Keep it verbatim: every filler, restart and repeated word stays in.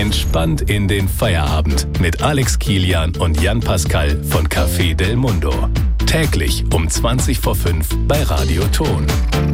Entspannt in den Feierabend mit Alex Kilian und Jan Pascal von Café Del Mundo. Täglich um zwanzig vor fünf bei Radio Ton.